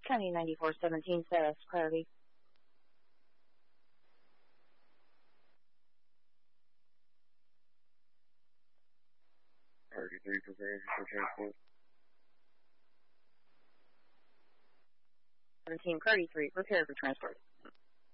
County 9417 status, priority. Priority 3, preparing for transport. 17, priority 3, prepare for transport.